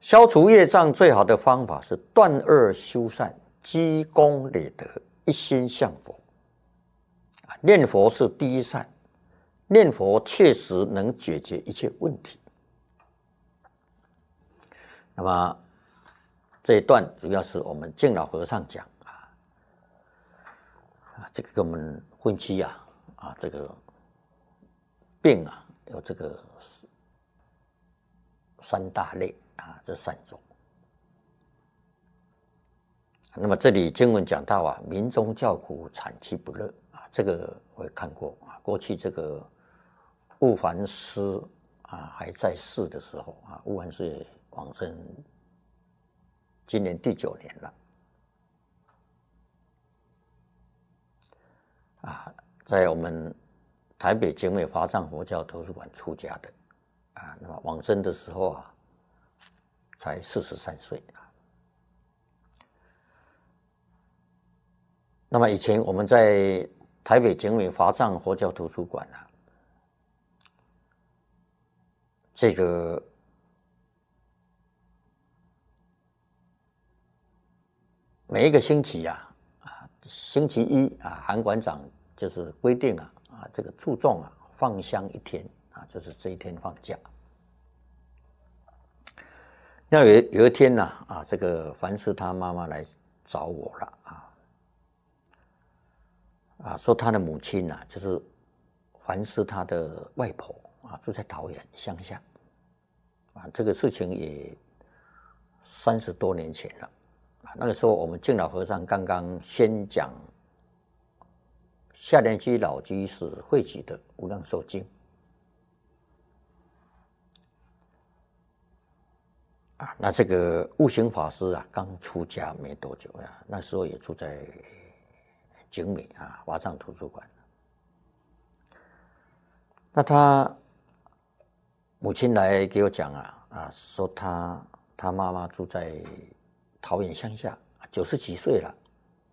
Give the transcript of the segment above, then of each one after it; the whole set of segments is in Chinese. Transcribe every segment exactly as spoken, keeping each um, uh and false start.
消除业障最好的方法是断恶修善，积功累德，一心向佛。念佛是第一善，念佛确实能解决一切问题。那么这一段主要是我们净老和尚讲啊，这个跟我们分析啊啊这个病啊有这个三大类啊，这三种。那么这里经文讲到啊，民中叫苦，惨其不乐啊，这个我也看过啊。过去这个悟凡师啊还在世的时候啊，悟凡师也往生，今年第九年了啊，在我们台北景美华藏佛教图书馆出家的啊，那么往生的时候啊，才四十三岁啊。那么以前我们在台北景美华藏佛教图书馆啊，这个每一个星期啊，啊星期一啊，韩馆长就是规定啊，啊这个注重啊放香一天啊，就是这一天放假。那有有一天呢啊，啊，这个凡是他妈妈来找我了啊。啊，说他的母亲啊，就是凡是他的外婆啊，住在桃园乡下，啊，这个事情也三十多年前了，啊，那个时候我们净老和尚刚刚宣讲下莲居老居士汇集的《无量寿经》，啊，那这个悟行法师啊，刚出家没多久啊，那时候也住在景美啊，华藏图书馆。那他母亲来给我讲啊啊，说他他妈妈住在桃园乡下，九十几岁了，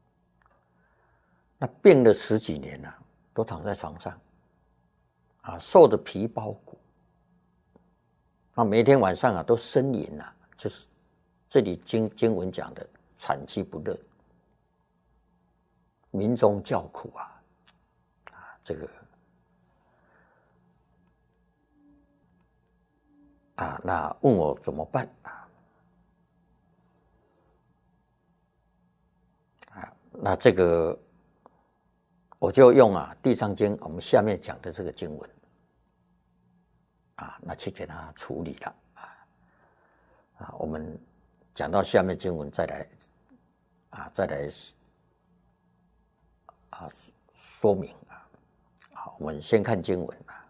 那病了十几年了，都躺在床上，啊，瘦的皮包骨，那每天晚上啊都呻吟啊，就是这里经经文讲的惨其不乐。民中叫苦啊，啊，这个啊，那问我怎么办啊？啊，那这个我就用啊《地藏经》我们下面讲的这个经文啊，那去给他处理了啊啊，我们讲到下面经文再来啊，再来。啊，说明啊，好，我们先看经文啊。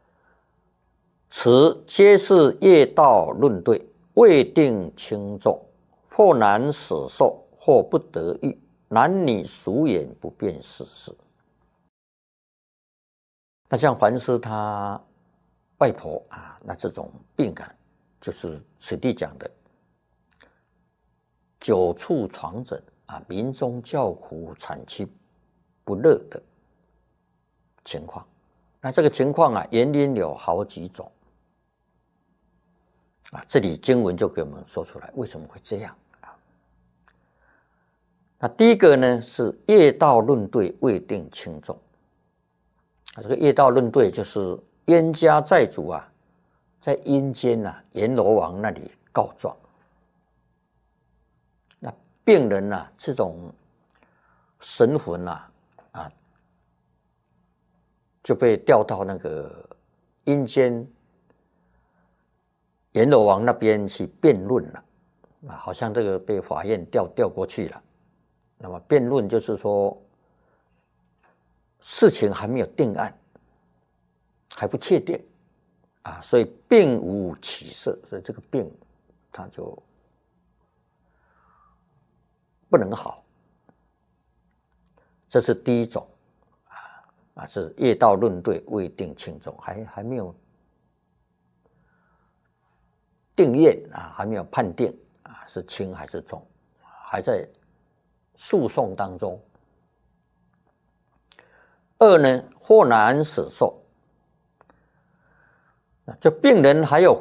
此皆是业道论对，未定轻重，或难使受，或不得遇，男女俗眼不辨世事。那像凡是他外婆啊，那这种病感，就是此地讲的久处床枕啊，民中叫苦，惨其不乐的情况。那这个情况啊，原因有好几种啊，这里经文就给我们说出来为什么会这样啊。那第一个呢是业道论对，未定轻重啊。这个业道论对就是冤家债主啊，在阴间啊，阎罗王那里告状。那病人啊，这种神魂啊。啊，就被调到那个阴间阎罗王那边去辩论了啊，好像这个被法院调调过去了。那么辩论就是说，事情还没有定案，还不确定啊，所以病无起色，所以这个病它就不能好。这是第一种啊啊，是业道论对，未定轻重，还还没有定验啊，还没有判定啊，是轻还是重，还在诉讼当中。二呢，或难使受，这病人还有